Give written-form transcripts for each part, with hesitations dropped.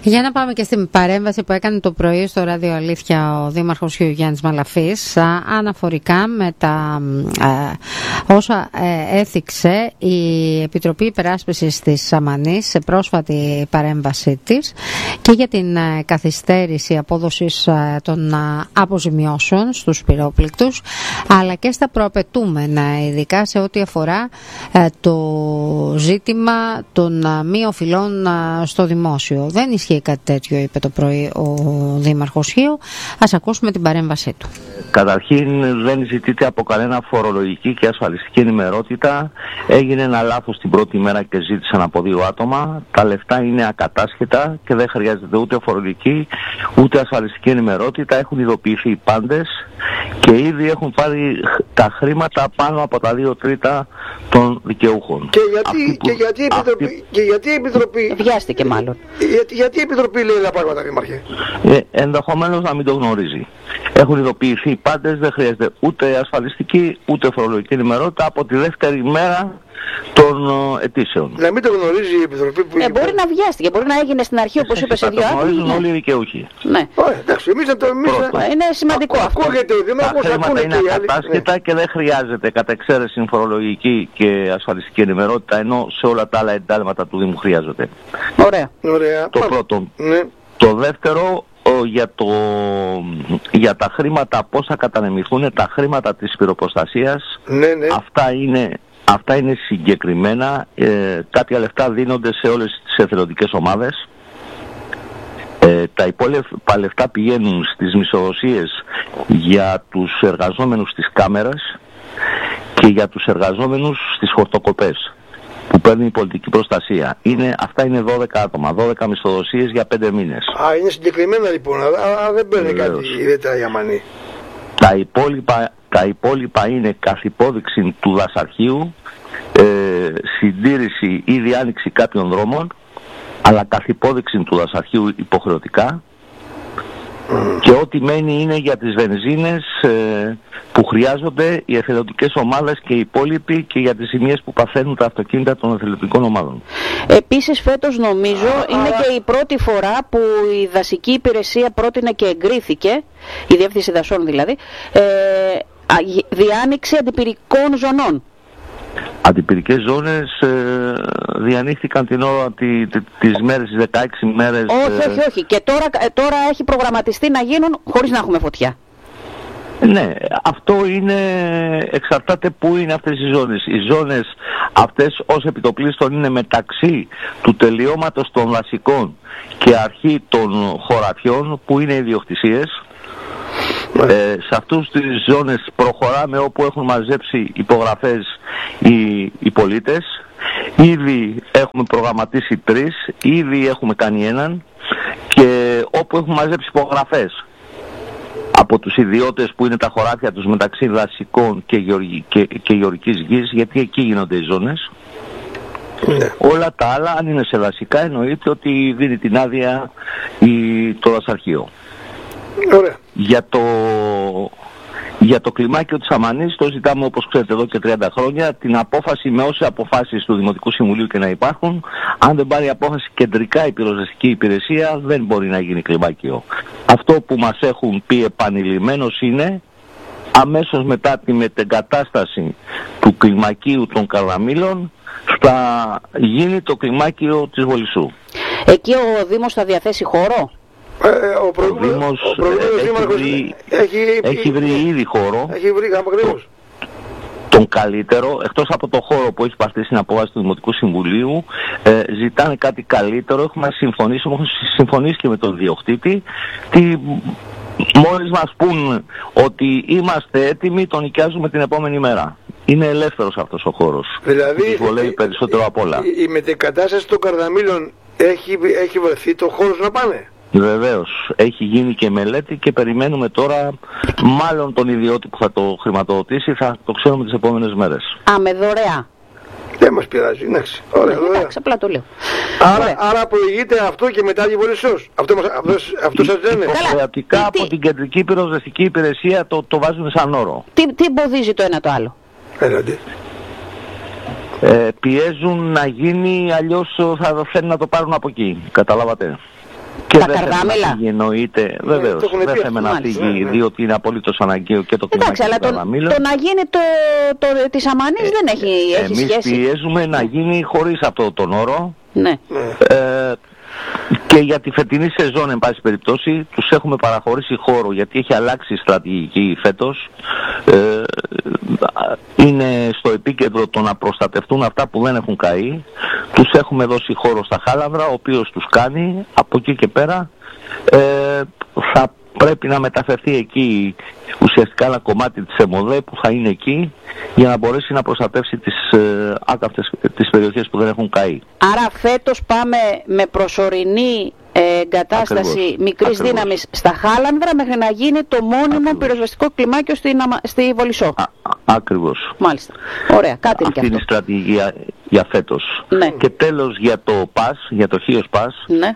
Για να πάμε και στην παρέμβαση που έκανε το πρωί στο Ράδιο Αλήθεια ο Δήμαρχος Γιάννης Μαλαφής αναφορικά με τα όσα έθιξε η Επιτροπή Υπεράσπισης της Σαμανής σε πρόσφατη παρέμβασή της και για την καθυστέρηση απόδοσης των αποζημιώσεων στους πυρόπληκτους, αλλά και στα προαπαιτούμενα, ειδικά σε ό,τι αφορά το ζήτημα των μη οφειλών στο δημόσιο. Δεν ισχύει κάτι τέτοιο, είπε το πρωί ο Δήμαρχος Χίου. Ας ακούσουμε την παρέμβασή του. Καταρχήν δεν ζητείται από κανένα φορολογική και ασφαλιστική ενημερότητα. Έγινε ένα λάθος την πρώτη μέρα και ζήτησαν από 2 άτομα. Τα λεφτά είναι ακατάσχετα και δεν χρειάζεται ούτε φορολογική ούτε ασφαλιστική ενημερότητα. Έχουν ειδοποιηθεί οι πάντες και ήδη έχουν πάρει τα χρήματα πάνω από τα 2 τρίτα των δικαιούχων. Γιατί η Επιτροπή... Βιάστηκε μάλλον. Γιατί η Επιτροπή λέει τα πράγματα, Δήμαρχε? Ενδεχομένως να μην το γνωρίζει. Έχουν ειδοποιηθεί οι πάντες, δεν χρειάζεται ούτε ασφαλιστική ούτε φορολογική ενημερότητα από τη δεύτερη μέρα των αιτήσεων. Να μην το γνωρίζει η Επιτροπή που... Μπορεί να βιάστηκε, μπορεί να έγινε στην αρχή όπως είπε σε 2 άτομα. Το γνωρίζουν όλοι οι δικαιούχοι. Ναι. Εντάξει, είναι σημαντικό αυτό. Ακούγεται ο Δήμαρχος, τα χρήματα είναι ακατάσχετα και δεν χρειάζεται κατά εξαίρεση φορολογική και ασφαλιστική ενημερότητα, ενώ σε όλα τα άλλα εντάλματα του Δήμου χρειάζεται. Ωραία. Το πρώτο. Ναι. Το δεύτερο, για τα χρήματα, πώς θα κατανεμηθούν τα χρήματα της πυροπροστασίας. Ναι. Αυτά είναι συγκεκριμένα. Κάποια λεφτά δίνονται σε όλες τις εθελοντικές ομάδες. Τα υπόλοιπα λεφτά πηγαίνουν στις μισθοδοσίες για τους εργαζόμενους στις κάμερες και για τους εργαζόμενους στις χορτοκοπές που παίρνει η πολιτική προστασία. Αυτά είναι 12 άτομα, 12 μισθοδοσίες για 5 μήνες. Είναι συγκεκριμένα λοιπόν, δεν παίρνει κάτι ιδιαίτερα για μανί. Τα υπόλοιπα είναι καθυπόδειξη του δασαρχείου, συντήρηση ή διάνοιξη κάποιων δρόμων, αλλά καθυπόδειξη του δασαρχείου υποχρεωτικά, και ό,τι μένει είναι για τις βενζίνες που χρειάζονται οι εθελοντικές ομάδες και οι υπόλοιποι και για τις ζημίες που παθαίνουν τα αυτοκίνητα των εθελοντικών ομάδων. Επίσης φέτος νομίζω είναι και η πρώτη φορά που η δασική υπηρεσία πρότεινε και εγκρίθηκε, η Διεύθυνση Δασών δηλαδή, διάνοιξη αντιπυρικών ζωνών. Αντιπυρικές ζώνες διανύχθηκαν την ώρα τις μέρες, τις 16 μέρες. Όχι. Και τώρα έχει προγραμματιστεί να γίνουν χωρίς να έχουμε φωτιά. Ναι, αυτό εξαρτάται πού είναι αυτές οι ζώνες. Οι ζώνες αυτές ως επιτοπλίστων είναι μεταξύ του τελειώματος των δασικών και αρχή των χωραφιών που είναι ιδιοκτησίες. Σε αυτούς τις ζώνες προχωράμε όπου έχουν μαζέψει υπογραφές οι πολίτες. Ήδη έχουμε προγραμματίσει 3, ήδη έχουμε κάνει 1, και όπου έχουμε μαζέψει υπογραφές από τους ιδιώτες που είναι τα χωράφια τους μεταξύ δασικών και γεωργικής γης, γιατί εκεί γίνονται οι ζώνες. Όλα τα άλλα, αν είναι σε δασικά, εννοείται ότι δίνει την άδεια το δασαρχείο. Ωραία. Για το κλιμάκιο της Αμανής το ζητάμε, όπως ξέρετε, εδώ και 30 χρόνια, την απόφαση με όσες αποφάσεις του Δημοτικού Συμβουλίου και να υπάρχουν. Αν δεν πάρει απόφαση κεντρικά η πυροσβεστική υπηρεσία, δεν μπορεί να γίνει κλιμάκιο. Αυτό που μας έχουν πει επανειλημμένως είναι αμέσως μετά τη μετεγκατάσταση του κλιμακίου των Καρδαμήλων θα γίνει το κλιμάκιο της Βολισσού. Εκεί ο Δήμος θα διαθέσει χώρο? Ο Δήμος έχει βρει ήδη χώρο, τον καλύτερο, εκτός από το χώρο που έχει πάρθει στην απόφαση του Δημοτικού Συμβουλίου. Ζητάνε κάτι καλύτερο, έχουμε συμφωνήσει και με τον διοκτήτη. Μόλις μας πούν ότι είμαστε έτοιμοι, τον νοικιάζουμε την επόμενη μέρα. Είναι ελεύθερος αυτός ο χώρος. Δηλαδή βολεύει περισσότερο απ' όλα. Η μετεκατάσταση των Καρδαμήλων έχει βρεθεί το χώρος να πάνε? Βεβαίως, έχει γίνει και μελέτη και περιμένουμε τώρα, μάλλον τον ιδιώτη που θα το χρηματοδοτήσει, θα το ξέρουμε τις επόμενες μέρες. Με δωρεά? Δεν μας πειράζει, εντάξει. Ωραία, εντάξει, απλά το λέω. Άρα προηγείται αυτό και μετά η Βολισσός. Αυτό σας λένε? Υποχρεωτικά από την κεντρική πυροσβεστική υπηρεσία το βάζουν σαν όρο. Τι εμποδίζει το ένα το άλλο? Πιέζουν να γίνει, αλλιώς θα θέλουν να το πάρουν από εκεί. Καταλάβατε. Και τα δεν καρδάμιλα. φύγει, εννοείται, βεβαίως, δεν θέλουμε να φύγει, διότι είναι απολύτως αναγκαίο και το κλιμάκιο. Εντάξει, αλλά το να γίνει της Αμανής δεν έχει σχέση. Εμείς πιέζουμε να γίνει χωρίς αυτό τον όρο. Ναι. Και για τη φετινή σεζόν, εν πάση περιπτώσει, τους έχουμε παραχωρήσει χώρο, γιατί έχει αλλάξει η στρατηγική φέτος. Είναι στο επίκεντρο το να προστατευτούν αυτά που δεν έχουν καεί. Τους έχουμε δώσει χώρο στα Χάλανδρα, ο οποίος τους κάνει. Από εκεί και πέρα θα πρέπει να μεταφερθεί εκεί ουσιαστικά ένα κομμάτι της ΕΜΟΔΕ που θα είναι εκεί, για να μπορέσει να προστατεύσει τις περιοχές που δεν έχουν καεί. Άρα φέτος πάμε με προσωρινή εγκατάσταση μικρής δύναμης στα Χάλανδρα μέχρι να γίνει το μόνιμο πυροσβεστικό κλιμάκιο στη Βολισσό. Ακριβώς. Μάλιστα. Ωραία. Κάτι είναι και αυτό. Αυτή είναι η στρατηγική για φέτος. Ναι. Και τέλος για το ΠΑΣ, για το Χίος ΠΑΣ, Ναι.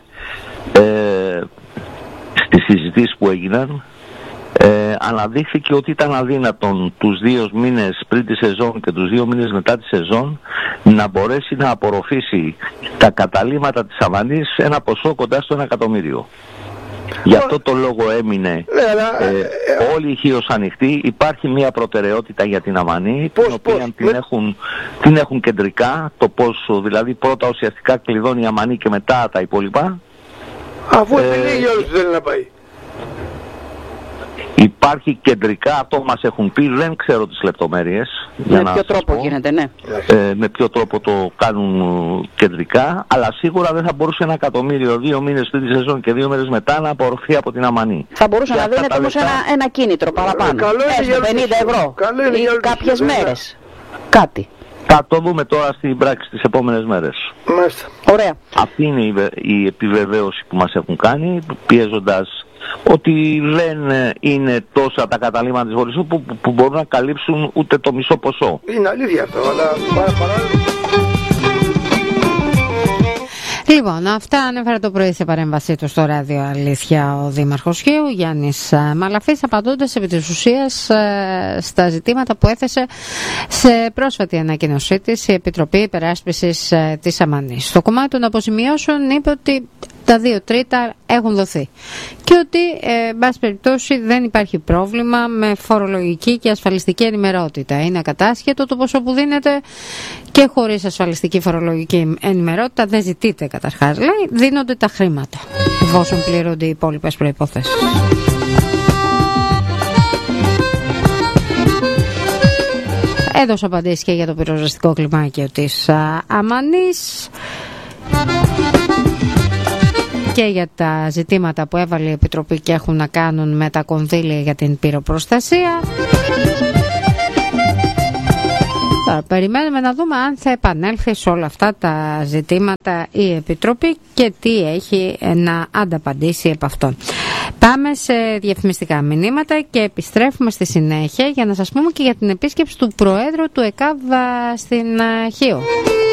στις συζητήσεις που έγιναν, αναδείχθηκε ότι ήταν αδύνατον τους 2 μήνες πριν τη σεζόν και τους 2 μήνες μετά τη σεζόν να μπορέσει να απορροφήσει τα καταλύματα της Αμανής ένα ποσό κοντά στο 1 εκατομμύριο. Γι' αυτό το λόγο έμεινε όλη η Χίος ανοιχτή. Υπάρχει μια προτεραιότητα για την Αμανή, την οποία την έχουν κεντρικά, το πόσο δηλαδή πρώτα ουσιαστικά κλειδώνει η Αμανή και μετά τα υπόλοιπα. Αφού επιλέγει όλους που θέλει να πάει. Υπάρχει κεντρικά, αυτό μας έχουν πει, δεν ξέρω τις λεπτομέρειες. Με ποιο τρόπο γίνεται, ναι. Με ποιο τρόπο το κάνουν κεντρικά, αλλά σίγουρα δεν θα μπορούσε 1 εκατομμύριο 2 μήνες πριν τη σεζόν και 2 μέρες μετά να απορροφεί από την Αμανή. Θα μπορούσε να δίνεται όμως ένα κίνητρο παραπάνω. Έστω 50 ευρώ ή κάποιες μέρες. Κάτι. Θα το δούμε τώρα στην πράξη τις επόμενες μέρες. Μάλιστα. Ωραία. Αυτή είναι η επιβεβαίωση που μας έχουν κάνει, πιέζοντας ότι δεν είναι τόσα τα καταλύματα της Βολισσού που μπορούν να καλύψουν ούτε το μισό ποσό. Είναι αλήθεια αυτό, αλλά παράλληλα. Λοιπόν, αυτά ανέφερε το πρωί σε παρέμβασή του στο ράδιο Αλήθεια ο Δήμαρχος Χίου, Γιάννης Μαλαφής, απαντώντας επί της ουσίας στα ζητήματα που έθεσε σε πρόσφατη ανακοίνωσή της η Επιτροπή Υπεράσπισης της Αμανής. Στο κομμάτι των αποζημιώσεων είπε ότι τα 2/3 έχουν δοθεί και ότι, εν πάση περιπτώσει, δεν υπάρχει πρόβλημα με φορολογική και ασφαλιστική ενημερότητα. Είναι ακατάσχετο το ποσό που δίνεται και χωρίς ασφαλιστική φορολογική ενημερότητα δεν ζητείται καταρχάς. Λέει, δίνονται τα χρήματα εφόσον πληρώνται οι υπόλοιπες προϋποθέσεις. Έδωσε απαντήσεις και για το πυροσβεστικό κλιμάκιο της Αμανής και για τα ζητήματα που έβαλε η Επιτροπή και έχουν να κάνουν με τα κονδύλια για την πυροπροστασία. Τώρα, περιμένουμε να δούμε αν θα επανέλθει σε όλα αυτά τα ζητήματα η Επιτροπή και τι έχει να ανταπαντήσει επ' αυτόν. Πάμε σε διαφημιστικά μηνύματα και επιστρέφουμε στη συνέχεια για να σας πούμε και για την επίσκεψη του Προέδρου του ΕΚΑΒ στην Χίο.